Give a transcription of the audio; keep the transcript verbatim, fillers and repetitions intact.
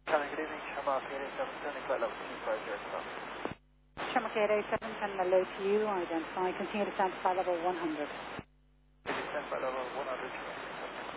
Charlie, good evening. Shamrock eight eight seven, turning flight level two five zero club. Shamrock eight eight seven, turning hello to you. Identify. Continue to stand flight level one hundred. Stand flight level one hundred.